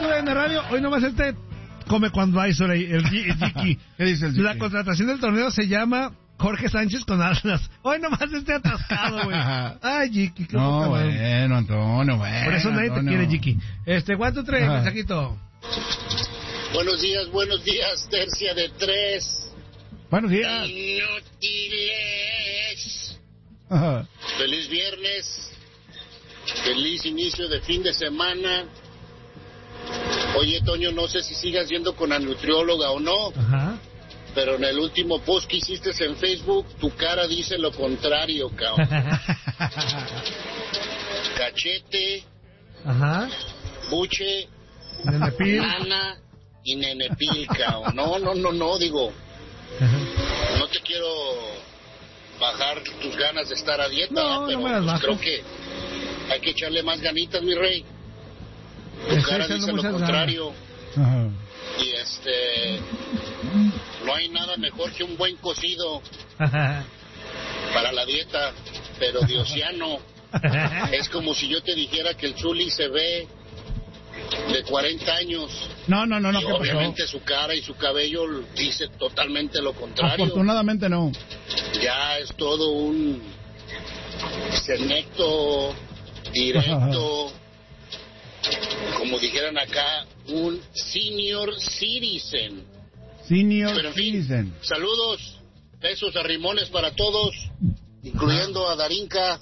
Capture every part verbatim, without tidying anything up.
tú en la radio, hoy nomás este come cuando hay sobre el Jiki. ¿Qué dice el Jiki? La contratación del torneo se llama Jorge Sánchez con Atlas. Hoy nomás este atascado, güey. Ay, Jiki, qué No, poca, bueno, Antonio, bueno. Por eso nadie Antonio. te quiere, Jiki. Este, ¿cuánto trae, mensajito? Buenos días, buenos días, tercia de tres. Buenos días. Inútiles. Ajá. Feliz viernes. Feliz inicio de fin de semana. Oye, Toño, no sé si sigas yendo con la nutrióloga o no. Ajá. Pero en el último post que hiciste en Facebook, tu cara dice lo contrario, cabrón. Cachete, Ajá. buche, Nenepil. nana y nenepil, cabrón. No, no, no, no, digo. Ajá. No te quiero bajar tus ganas de estar a dieta, No, pero no me las pues bajo. creo que hay que echarle más ganitas, mi rey. Tu Estoy cara echando dice lo muchas contrario. Ajá. Y este, no hay nada mejor que un buen cocido Ajá. para la dieta, pero diosiano. Es como si yo te dijera que el Zuli se ve de cuarenta años. No, no, no, no, Y ¿qué pasó? obviamente su cara y su cabello dice totalmente lo contrario. Afortunadamente no. Ya es todo un senecto directo, como dijeran acá, un senior citizen. Senior Pero en fin, citizen. saludos, besos a rimones para todos, incluyendo a Darinka.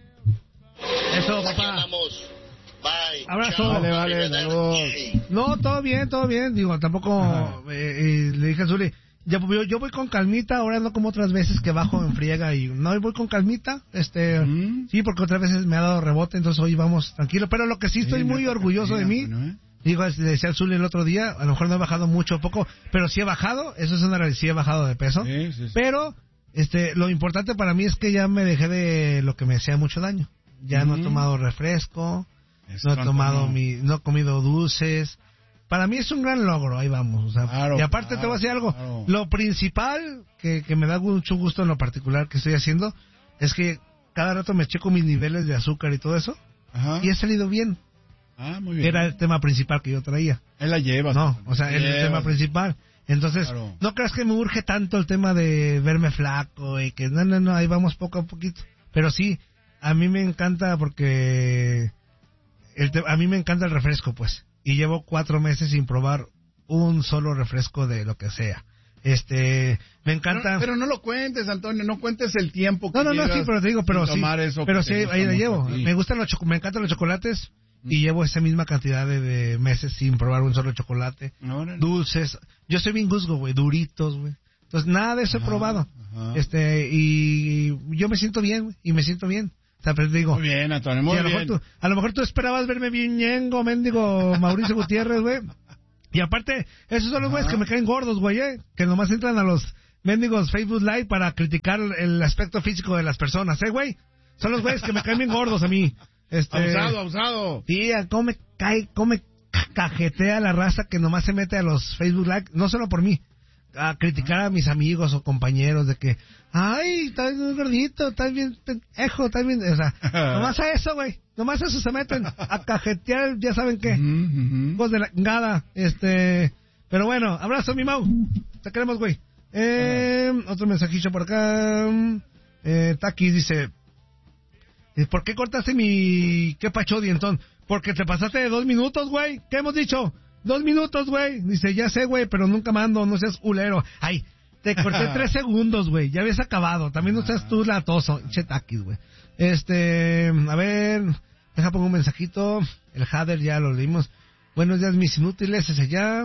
Eso, Aquí papá. andamos. Bye. Abrazo. Chao. Vale, vale, Arrivederci. saludos. No, todo bien, todo bien. Digo, tampoco eh, eh, le dije a Zuli, ya, yo, yo voy con calmita, ahora no como otras veces que bajo en friega y no, voy con calmita. Este, ¿Mm? sí, porque otras veces me ha dado rebote, entonces hoy vamos tranquilo. Pero lo que sí estoy Sí, muy neta, orgulloso de mí, bueno, ¿eh? digo, le decía al Zuli el otro día, a lo mejor no he bajado mucho o poco, pero sí he bajado, eso es una realidad, sí he bajado de peso. Sí, sí, sí. Pero, este, lo importante para mí es que ya me dejé de lo que me hacía mucho daño. Ya no he Mm. tomado refresco. Eso, No he tomado Antonio. mi, no he comido dulces. Para mí es un gran logro, ahí vamos. O sea, Claro, y aparte claro, te voy a decir algo. claro. Lo principal que, que me da mucho gusto en lo particular que estoy haciendo es que cada rato me checo mis niveles de azúcar y todo eso Ajá. y he salido bien. Ah, muy bien. Era el tema principal que yo traía. Él la lleva. No, o sea, el, el tema principal. Entonces, Claro. no creas que me urge tanto el tema de verme flaco y que no, no, no, ahí vamos poco a poquito. Pero sí, a mí me encanta porque el te- a mí me encanta el refresco, pues. Y llevo cuatro meses sin probar un solo refresco de lo que sea. Este, me encanta. Pero, pero no lo cuentes, Antonio, no cuentes el tiempo que no, no, no, llevas sí, pero te digo, pero sin sí. tomar eso Pero que sí, te gusta ahí la mucho llevo. a ti. Me gustan los choco- me encantan los chocolates y llevo esa misma cantidad de, de meses sin probar un solo chocolate. Órale. Dulces. Yo soy bien guzgo, güey, duritos, güey. Entonces, nada de eso Ajá, he probado. ajá. Este, y yo me siento bien, güey, y me siento bien. O sea, pero te digo, Muy bien, Antonio, muy y a lo bien. mejor tú, a lo mejor tú esperabas verme bien ñengo, mendigo Mauricio Gutiérrez, güey. Y aparte, esos son los güeyes que me caen gordos, güey, ¿eh? Que nomás entran a los mendigos Facebook Live para criticar el aspecto físico de las personas, ¿eh, güey? Son los güeyes que me caen bien gordos a mí. Este, Abusado, abusado. Sí, a cómo me cae, cómo me cajetea la raza que nomás se mete a los Facebook Live, no solo por mí, a criticar a mis amigos o compañeros de que, ay, estás bien gordito, estás bien pendejo, estás bien, o sea, nomás a eso, güey, nomás a eso se meten, a cajetear, ya saben qué, Ujú, hijos de la chingada, este, pero bueno, abrazo, mi Mau, te queremos, güey. Eh, otro mensajillo por acá, eh, Takis dice, ¿por qué cortaste mi, qué pacho dientón? Porque te pasaste de dos minutos, güey, ¿qué hemos dicho? Dos minutos, güey. Dice, ya sé, güey, pero nunca mando, no seas culero. Ay, te corté tres segundos, güey. Ya habías acabado. También no seas tú latoso. Che taquis, güey. Este, a ver, deja pongo un mensajito. El Hader ya lo leímos. Buenos días, mis inútiles, ese ya.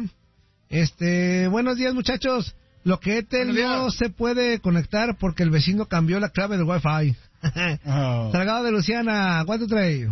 Este, buenos días, muchachos. Lo que Etel no se puede conectar porque el vecino cambió la clave del Wi-Fi. Oh. Salgado de Luciana, ¿cuánto trae?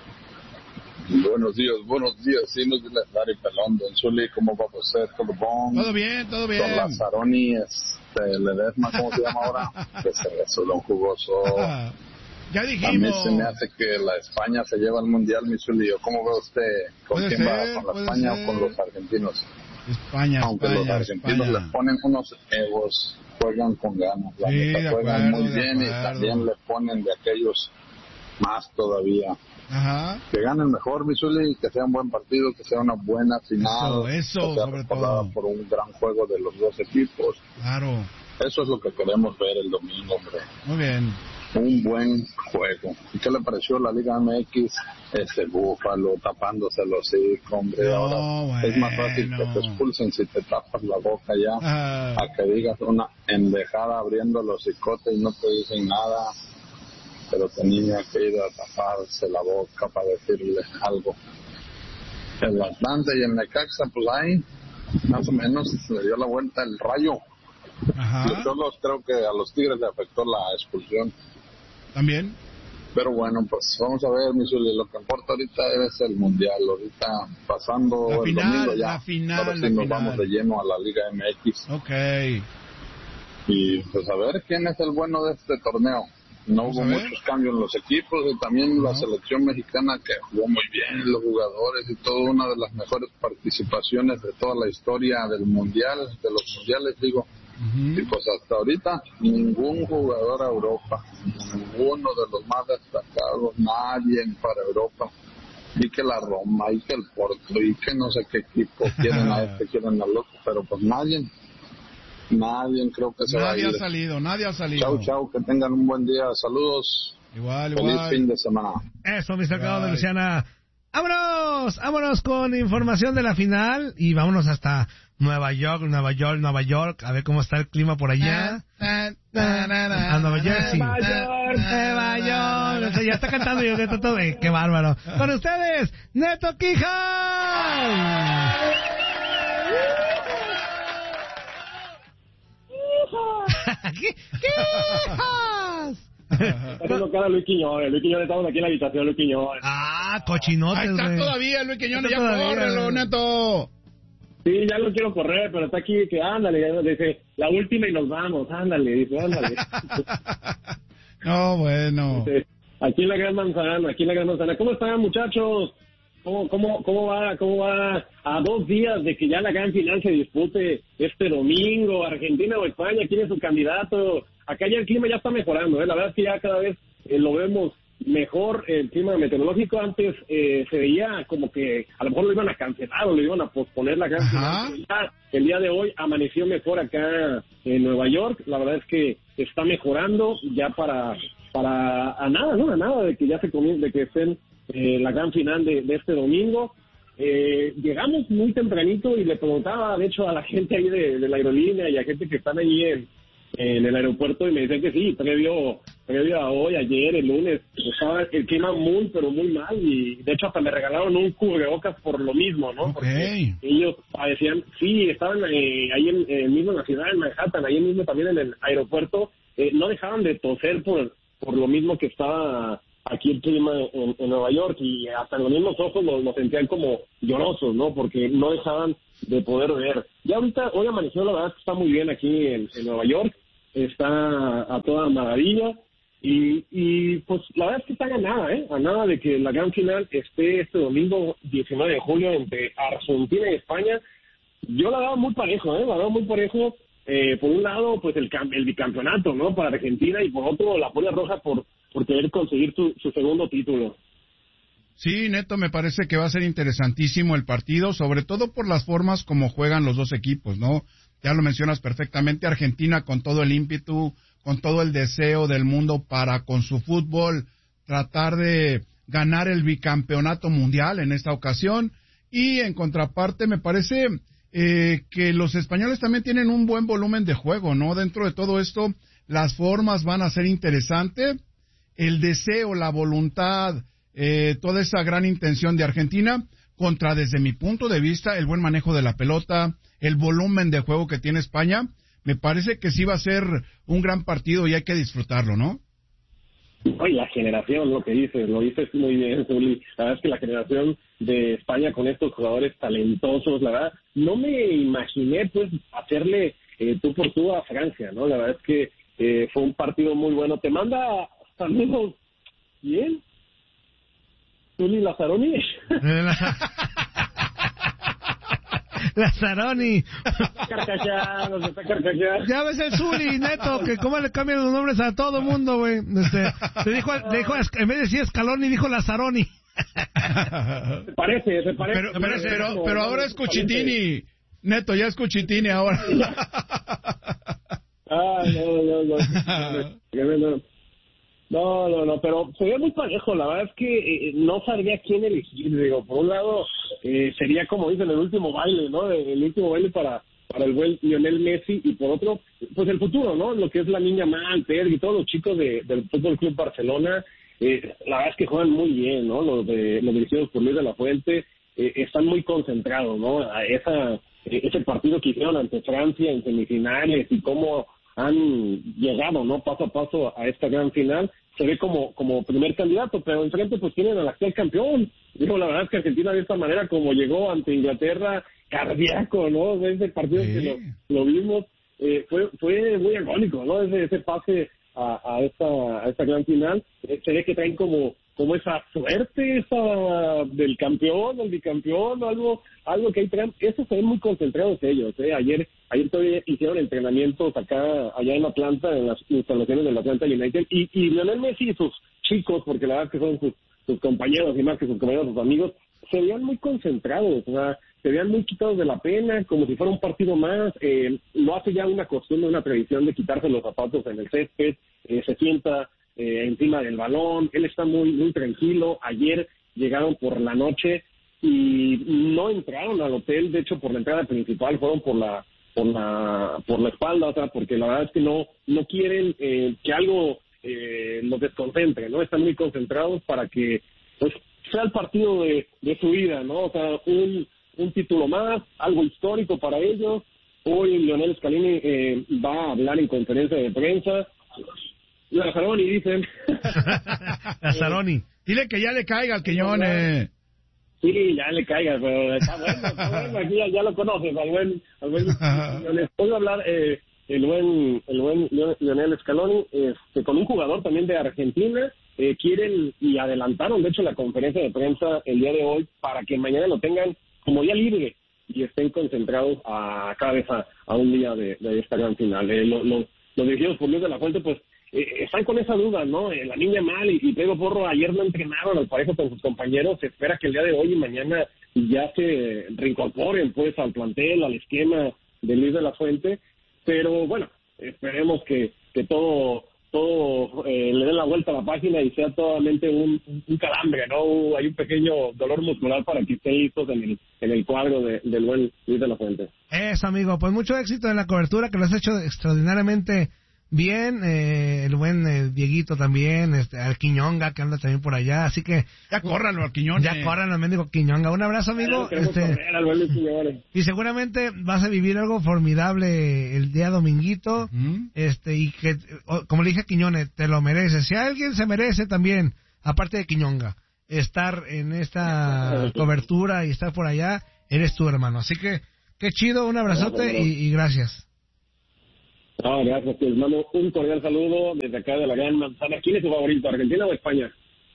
Buenos días, buenos días, sí, nos viene Larry Pelón, Don Zuli, ¿cómo va a ser? ¿Todo bon? Todo bien, todo bien. Don Lazzaroni, este, Ledesma, ¿cómo se llama ahora? Que se resuelve un jugoso. Ya A mí dijimos. se me hace que la España se lleva al Mundial, mi Zuli. ¿Cómo ve usted? ¿Con Puede quién ser, va? ¿Con la puede España ser. o con los argentinos? España, Aunque España, los argentinos España. le ponen unos egos, juegan con ganas, la Sí, neta, de juegan acuerdo, muy de bien y acuerdo. también le ponen de aquellos más todavía. Ajá. Que gane el mejor, mi Zuli, que sea un buen partido, que sea una buena final. Eso, eso, que sea sobre recordada todo. por un gran juego de los dos equipos. Claro. Eso es lo que queremos ver el domingo, hombre. Muy bien. Un buen juego. ¿Y qué le pareció la Liga M X? Ese Búfalo tapándose los hocico, hombre. No, Ahora bueno. es más fácil que te expulsen si te tapas la boca ya, Ah. a que digas una endejada abriendo los hocicotes y no te dicen nada. Pero tenía que ir a taparse la boca para decirle algo. El Atlante y el Necaxa, pues ahí, más o menos, le dio la vuelta el Rayo. Ajá. Los Cholos, creo que a los Tigres le afectó la expulsión. También. Pero bueno, pues vamos a ver, mi Zuli, lo que importa ahorita es el Mundial. Ahorita pasando La el final, domingo ya, la final, ahora sí la nos final. vamos de lleno a la Liga M X. Ok. Y pues a ver quién es el bueno de este torneo. No Vamos hubo a ver. muchos cambios en los equipos y también No. la selección mexicana que jugó muy bien, los jugadores y todo, una de las mejores participaciones de toda la historia del Mundial, de los Mundiales, digo. Ujú. Y pues hasta ahorita ningún jugador a Europa, ninguno de los más destacados, nadie para Europa. Y que la Roma, y que el Porto, y que no sé qué equipo quieren a este, quieren al otro, pero pues nadie, nadie creo que se va a Nadie ir. ha salido, nadie ha salido. Chau, chau, que tengan un buen día, saludos, Igual, feliz igual. fin de semana. Eso, mister Cabo de Bye. Luciana. ¡Vámonos! ¡Vámonos con información de la final! Y vámonos hasta Nueva York, Nueva York, Nueva York. A ver cómo está el clima por allá. A Nueva Jersey. Nueva York. Nueva York. O sea, ya está cantando yo Neto todo. ¡Qué bárbaro! Con ustedes, Neto Quijas. ¿Qué? ¡Quijas! Está haciendo cara Luis Quiñones. Luis Quiñones, estamos aquí en la habitación, Luis Quiñones. Ah, cochinotes, Ahí está güey. todavía, Luis Quiñones, Está ya todavía, córrelo, güey. Neto. Sí, ya lo quiero correr, pero está aquí que ándale, ya dice, la última y nos vamos, ándale, dice, ándale. No, bueno. Dice, aquí en la Gran Manzana, aquí en la Gran Manzana. ¿Cómo están, muchachos? ¿Cómo, cómo, cómo va, cómo va a dos días de que ya la gran final se dispute este domingo? Argentina o España, ¿quién es su candidato? Acá ya el clima ya está mejorando, ¿eh? La verdad es que ya cada vez eh, lo vemos mejor, el clima meteorológico. Antes eh, se veía como que a lo mejor lo iban a cancelar o lo iban a posponer la gran Ajá. final. Ya, el día de hoy amaneció mejor acá en Nueva York. La verdad es que está mejorando ya para para a nada, ¿no? A nada de que ya se comience, de que estén eh, la gran final de, de este domingo. Eh, llegamos muy tempranito y le preguntaba, de hecho, a la gente ahí de, de la aerolínea y a gente que están ahí en, en el aeropuerto, y me decían que sí, previo, previo a hoy, ayer, el lunes, estaba el clima muy, pero muy mal, y de hecho hasta me regalaron un cubrebocas por lo mismo, ¿no? Ok. Porque ellos decían, sí, estaban eh, ahí en, eh, mismo en la ciudad, en Manhattan, ahí mismo también en el aeropuerto, eh, no dejaban de toser por, por lo mismo que estaba aquí el clima en, en Nueva York, y hasta los mismos ojos los, los sentían como llorosos, ¿no? Porque no dejaban de poder ver. Ya ahorita, hoy amaneció, la verdad es que está muy bien aquí en, en Nueva York, está a toda maravilla, y, y pues la verdad es que está a nada, ¿eh? A nada de que la gran final esté este domingo diecinueve de julio entre Argentina y España. Yo la veo muy parejo, ¿eh? La veo muy parejo. Eh, por un lado, pues el, cam- el bicampeonato, ¿no? Para Argentina, y por otro, la Polla Roja por, por querer conseguir su, su segundo título. Sí, Neto, me parece que va a ser interesantísimo el partido, sobre todo por las formas como juegan los dos equipos, ¿no? Ya lo mencionas perfectamente, Argentina con todo el ímpetu, con todo el deseo del mundo para, con su fútbol, tratar de ganar el bicampeonato mundial en esta ocasión, y en contraparte me parece eh, que los españoles también tienen un buen volumen de juego, ¿no? Dentro de todo esto, las formas van a ser interesantes, el deseo, la voluntad, eh, toda esa gran intención de Argentina, contra, desde mi punto de vista, el buen manejo de la pelota, el volumen de juego que tiene España. Me parece que sí va a ser un gran partido y hay que disfrutarlo, ¿no? Oye, la generación, lo que dices, lo dices muy bien, Zuli. La verdad es que la generación de España con estos jugadores talentosos, la verdad, no me imaginé, pues, hacerle eh, tú por tú a Francia, ¿no? La verdad es que eh, fue un partido muy bueno. Te manda saludos, ¿quién? ¿Zuli Lazzaroni? Lazzaroni. Está carcajeando, se está carcajeando. Ya ves el Zuli, Neto, que cómo le cambian los nombres a todo mundo, güey. Este, le dijo, le dijo, en vez de decir Scaloni, dijo Lazzaroni. Se parece, se parece. Pero, pero, pero, pero ahora es Cuchitini. Neto, ya es Cuchitini ahora. Ah, no, no, no. No, no, no, no, pero se ve muy parejo. La verdad es que eh, no sabría quién elegir. Digo, por un lado, eh, sería como dicen el último baile, ¿no? El último baile para para el buen Lionel Messi, y por otro, pues el futuro, ¿no? Lo que es la niña Mal, Pedri y todos los chicos de, del Fútbol Club Barcelona. Eh, la verdad es que juegan muy bien, ¿no? Los, de, los dirigidos por Luis de la Fuente eh, están muy concentrados, ¿no? A esa, eh, ese partido que hicieron ante Francia en semifinales y cómo han llegado, ¿no? Paso a paso a esta gran final, se ve como como primer candidato, pero enfrente pues tienen al actual campeón. Digo, la verdad es que Argentina de esta manera como llegó ante Inglaterra, cardíaco, ¿no? Ese partido sí. que lo, lo vimos, eh, fue fue muy agónico, ¿no? Ese, ese pase a, a esta a esta gran final, eh, se ve que traen como como esa suerte esa del campeón, del bicampeón, algo algo que ahí traen. Eso se ven muy concentrados ellos, ¿eh? Ayer ayer todavía hicieron entrenamientos acá, allá en Atlanta, en las instalaciones del Atlanta United, y, y Lionel Messi y sus chicos, porque la verdad que son sus, sus compañeros y más que sus compañeros, sus amigos, se veían muy concentrados, o sea, se veían muy quitados de la pena, como si fuera un partido más. Eh, lo hace ya una costumbre, una tradición de quitarse los zapatos en el césped, eh, se sienta eh, encima del balón, él está muy muy tranquilo. Ayer llegaron por la noche y no entraron al hotel, de hecho por la entrada principal, fueron por la por la por la espalda, o sea, porque la verdad es que no no quieren eh, que algo eh, los desconcentre, ¿no? Están muy concentrados para que pues sea el partido de, de su vida, ¿no? O sea, un un título más, algo histórico para ellos. Hoy Lionel Scaloni eh, va a hablar en conferencia de prensa. Lazzaroni, dicen. Lazzaroni. Dile que ya le caiga al Quiñones. Sí, ya le caiga, pero está bueno, está bueno. Aquí ya, ya lo conoces, al buen, al buen Lionel. Hoy va a hablar eh, el buen, el buen Lionel Scaloni, este, con un jugador también de Argentina. Eh, quieren y adelantaron, de hecho, la conferencia de prensa el día de hoy para que mañana lo tengan como día libre y estén concentrados a cada vez a, a un día de, de esta gran final. Eh, lo, lo, los dirigidos por Luis de la Fuente, pues, eh, están con esa duda, ¿no? Eh, la niña Mal y, y Pedro Porro ayer no entrenaron al parejo con sus compañeros. Se espera que el día de hoy y mañana ya se reincorporen, pues, al plantel, al esquema de Luis de la Fuente. Pero, bueno, esperemos que, que todo... todo eh, le den la vuelta a la página y sea totalmente un, un calambre, ¿no? Hay un pequeño dolor muscular para que estén listos en el, en el cuadro de, del buen Luis de la Fuente. Eso, amigo, pues mucho éxito en la cobertura, que lo has hecho extraordinariamente bien. Eh, el buen eh, Dieguito también, este, al Quiñonga, que anda también por allá, así que... Ya córranlo al Quiñones. Ya córranlo al mendigo Quiñonga. Un abrazo, amigo. Este, y seguramente vas a vivir algo formidable el día dominguito, uh-huh. este y que, como le dije a Quiñones, te lo mereces. Si alguien se merece también, aparte de Quiñonga, estar en esta cobertura y estar por allá, eres tú, hermano. Así que, qué chido, un abrazote y, y gracias. No, gracias, les mando un cordial saludo desde acá de la Gran Manzana. ¿Quién es tu favorito, Argentina o España?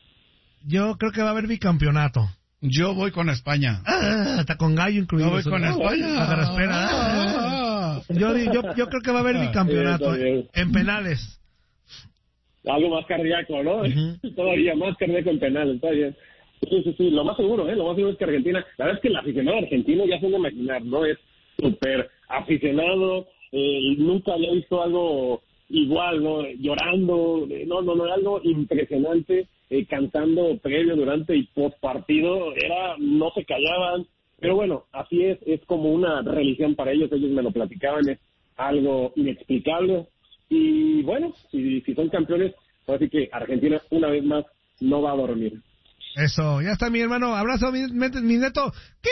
Yo creo que va a haber bicampeonato. Yo voy con España. Ah, hasta con gallo incluido. Yo voy con España. Ah, espera. Ah, yo, yo, yo creo que va a haber bicampeonato eh, en penales. Algo más cardíaco, ¿no? Uh-huh. Todavía más cardíaco en penales, está bien. Sí, sí, sí, lo más seguro, ¿eh? Lo más seguro es que Argentina, la verdad es que el aficionado argentino ya se puede imaginar, ¿no? Es súper aficionado. Eh, nunca había visto algo igual, ¿no? Llorando, no, no, no, algo impresionante, eh, cantando previo, durante y post partido, era, no se callaban, pero bueno, así es, es como una religión para ellos, ellos me lo platicaban, es algo inexplicable, y bueno, si, si son campeones, así que Argentina una vez más no va a dormir. Eso, ya está mi hermano, abrazo mi, mi neto,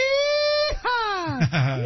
¡Quija!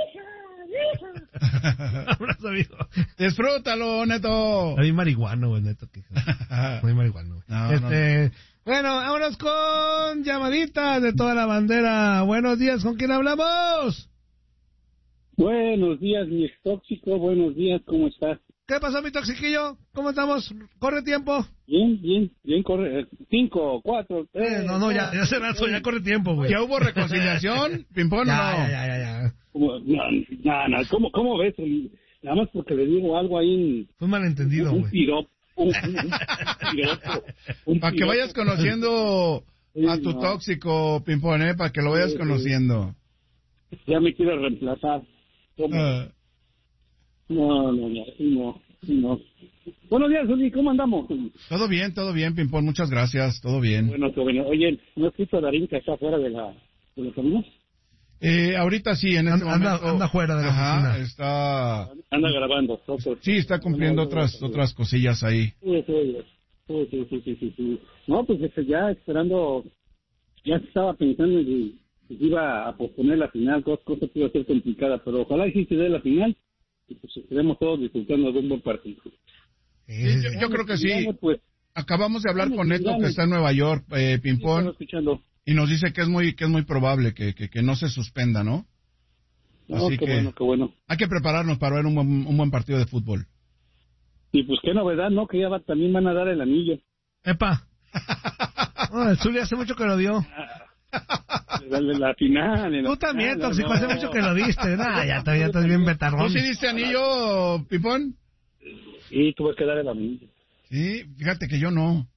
Abrazo, amigo. Disfrútalo, Neto. Muy marihuano, güey, Neto. Muy marihuano, güey. No, este, no. Bueno, vámonos con llamaditas de toda la bandera. Buenos días, ¿con quién hablamos? Buenos días, mi tóxico. Buenos días, ¿cómo estás? ¿Qué pasó, mi toxiquillo? ¿Cómo estamos? ¿Corre tiempo? Bien, bien, bien, corre. Cinco, cuatro, tres. Eh, no, no, ya, ya se lanzó, ya corre tiempo, güey. ¿Ya hubo reconciliación? ¿Pimpón o no? Ya, ya, ya, ya. No, no, no, ¿cómo, cómo ves? Nada más porque le digo algo ahí en... Fue malentendido, güey. Un piropo. Un, un, un piropo. Para que vayas conociendo Sí, a tu no. tóxico, Pimpón, ¿eh? Para que lo vayas Sí, conociendo. Ya me quiero reemplazar. ¿Cómo? Ah. No, no, no, sí, no, sí, no. Buenos días, Zuli, ¿cómo andamos? Todo bien, todo bien, Pimpón, muchas gracias, todo bien. Bueno, qué bueno. Oye, ¿no has visto a Darín que está afuera de la, de la cabina? Eh, ahorita sí, en este Anda- momento. anda fuera de la Ajá, oficina. está. Anda grabando. Entonces, Sí, está cumpliendo otras otras cosillas ahí. Sí, sí, sí, sí, sí, sí, sí, sí. No, pues este, ya esperando, ya se estaba pensando en que que iba a posponer la final, cosa, cosa que iba a ser complicada, pero ojalá y sí se dé la final y pues estaremos todos disfrutando de un buen partido. Sí, yo, yo creo que sí. Pues, Acabamos de hablar Vamos, con Neto, vamos. que está en Nueva York, eh, sí, estaba Pimpón, escuchando. y nos dice que es muy que es muy probable que, que, que no se suspenda, ¿no? No, Así qué que bueno, qué bueno. hay que prepararnos para ver un buen, un buen partido de fútbol. Y pues qué novedad, ¿no? Que ya va, también van a dar el anillo. Epa. No, el Zuli hace mucho que lo dio. La, la, la final. en la Tú también, final, tóxico, no. hace mucho que lo diste. Nah, ya, ya estás bien ¿Tú betarrón. sí diste anillo, Pimpón? Y tuve que dar el anillo. Sí, fíjate que yo no.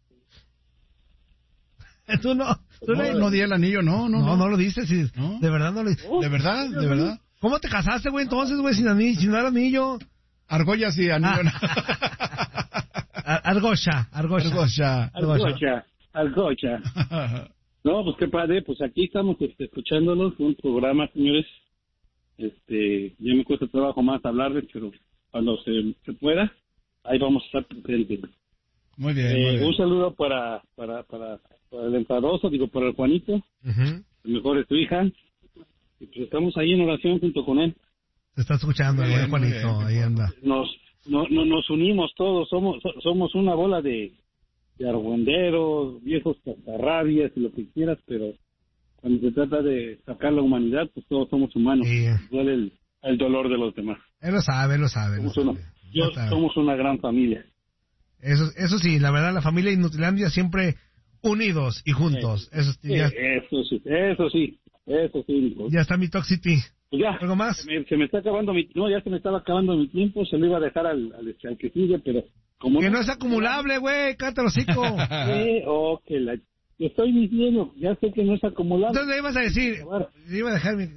Tú no. Tú No, no, no di el anillo, no, no. no, no lo diste. Sí. ¿No? De verdad no lo diste. ¿De verdad? ¿De verdad? ¿Cómo te casaste, güey, entonces, güey, sin anillo, sin dar anillo? Argolla sí, anillo no. Ar- Argocha, Argocha. Argolla. Algocha, Algocha. No, pues qué padre, pues aquí estamos este, escuchándolos, un programa, señores. Este, ya me cuesta trabajo más hablarles, pero cuando se, se pueda, ahí vamos a estar presentes. Muy bien, Eh, muy bien. un saludo para, para, para, para el enfadoso, digo, para el Juanito, Ujú. el mejor es tu hija. Y pues estamos ahí en oración junto con él. Te está escuchando, Muy güey, bien, muy Juanito, bien, ahí anda. Nos, no, no, nos unimos todos, somos, so- somos una bola de, de argüenderos, viejos cascarrabias y lo que quieras, pero cuando se trata de sacar la humanidad, pues todos somos humanos. Sí. Duele el, el dolor de los demás. Él lo sabe, él lo sabe. Lo Somos, uno, sabe. yo, Lo sabe. somos una gran familia. Eso, eso sí, la verdad, la familia Inutilandia siempre unidos y juntos. Eso, Sí, ya, eso sí, eso sí, eso sí. Nico. ya está mi Toxity. Pues ya, ¿Algo más? Se me, se me está acabando mi, no, ya se me estaba acabando mi tiempo, se lo iba a dejar al, al, al que sigue, pero como Que no es acumulable, güey, cállate el hocico. Sí, oh, que la, te estoy diciendo, ya sé que no es acumulable. Entonces le ibas a decir, le iba a dejar mi...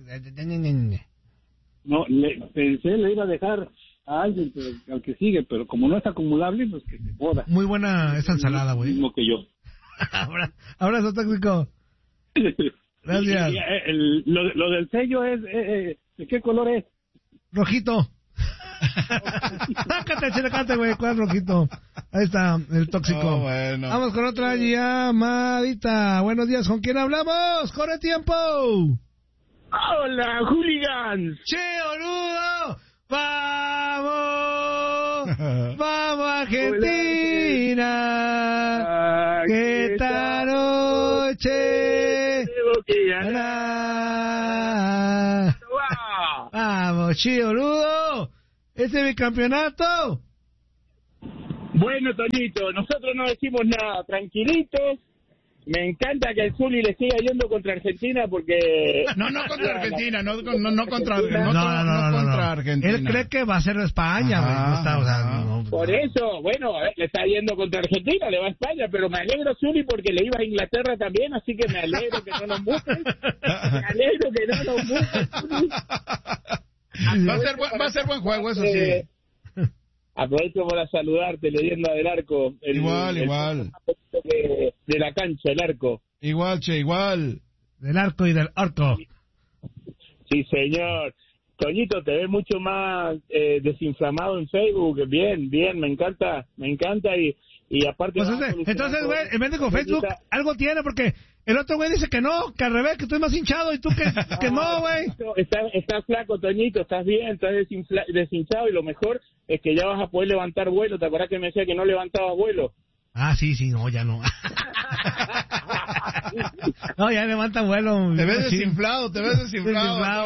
No, le, pensé, le iba a dejar a alguien, pero, al que sigue, pero como no es acumulable, pues que se joda. Muy buena esa ensalada, güey. Mismo que yo. Abra- Abrazo, tóxico. Gracias. Y, eh, el- lo, lo del sello es, eh, eh, ¿de qué color es? Rojito. Sácate, chilacate, güey, ¿cuál rojito? Ahí está, el tóxico. Oh, bueno. Vamos con otra llamadita. Buenos días, ¿con quién hablamos? ¡Corre tiempo! ¡Hola, hooligans! ¡Che, boludo! ¡Vamos! ¡Vamos, Argentina! Que esta noche Tengo que ganar. ganar. ¡Va! ¡Vamos, che, boludo! ¿Este es mi campeonato? Bueno, Toñito, nosotros no decimos nada, tranquilitos. Me encanta que el Zuli le siga yendo contra Argentina porque... No, no contra Argentina, no, no, no contra, no, No, no, no, no, contra no. Argentina. Él cree que va a ser España, güey. Ajá, No está, o sea, ajá. no, Por no. eso, bueno, a ver, le está yendo contra Argentina, le va a España, pero me alegro, Zuli, porque le ibas a Inglaterra también, así que me alegro que no nos mujes. Me alegro que no nos mujes, Zuli. Va a ser buen, va a ser buen juego, eso sí. Eh, Aprovecho para saludarte, leyenda del arco. El, Igual, el- igual. De, de la cancha, el arco. Igual, che, igual. Del arco y del orco. Sí, señor. Toñito, te ves mucho más eh, desinflamado en Facebook. Bien, bien, me encanta, me encanta y, y aparte... Pues vas ese- solucionando entonces, güey, en vez de con Facebook, cositas. algo tiene, porque el otro güey dice que no, que al revés, que estoy más hinchado, y tú que, que no, güey. Estás, estás flaco, Toñito, estás bien, estás desinfla- deshinchado y lo mejor es que ya vas a poder levantar vuelo. ¿Te acordás que me decía que no levantabas vuelo? Ah, sí, sí, no, ya no. No, ya levanta vuelo. Te ves sí. desinflado, te ves desinflado.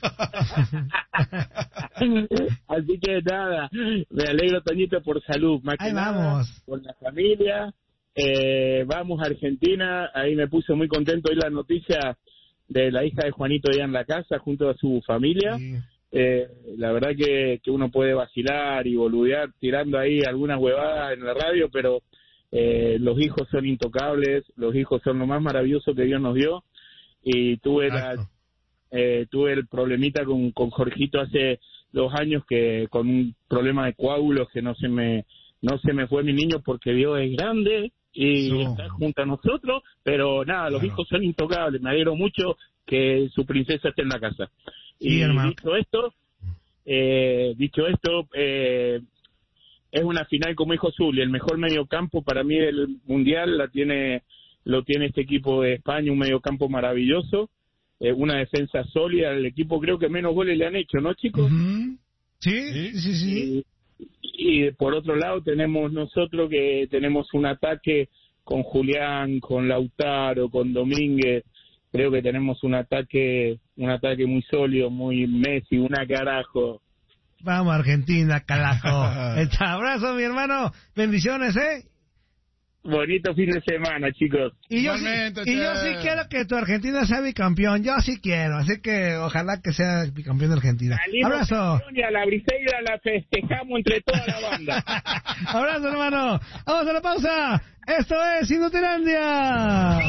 Así que nada, me alegro, Toñito, por salud. Más que Ahí nada, vamos. por la familia. Eh, vamos a Argentina. Ahí me puse muy contento hoy la noticia de la hija de Juanito ya en la casa junto a su familia. Sí. Eh, la verdad que, que uno puede vacilar y boludear tirando ahí algunas huevadas en la radio, pero Eh, los hijos son intocables, los hijos son lo más maravilloso que Dios nos dio, y tuve la, eh, tuve el problemita con, con Jorgito hace dos años, que con un problema de coágulos, que no se me no se me fue mi niño porque Dios es grande y sí. Está junto a nosotros, pero nada, los claro. hijos son intocables. Me alegro mucho que su princesa esté en la casa. Sí, y hermano. dicho esto, eh, dicho esto, eh, es una final, como dijo Zuli, el mejor mediocampo para mí del mundial la tiene lo tiene este equipo de España, un mediocampo maravilloso, eh, una defensa sólida. El equipo creo que menos goles le han hecho, ¿no, chicos? Uh-huh. Sí, sí, sí. Y, y por otro lado tenemos nosotros que tenemos un ataque con Julián, con Lautaro, con Domínguez. Creo que tenemos un ataque, un ataque muy sólido, muy Messi, una carajo. Vamos Argentina, carajo. El abrazo, mi hermano. Bendiciones, ¿eh? Bonito fin de semana, chicos. Y yo, sí, y yo sí quiero que tu Argentina sea bicampeón. Yo sí quiero. Así que ojalá que sea bicampeón de Argentina. Salimos abrazo. Y a la Briseida la festejamos entre toda la banda. Abrazo, hermano. Vamos a la pausa. Esto es Inutilandia.